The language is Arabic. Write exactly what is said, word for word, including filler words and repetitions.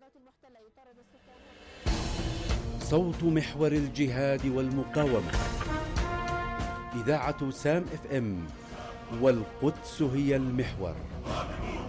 صوت محور الجهاد والمقاومة، إذاعة سام اف ام، والقدس هي المحور.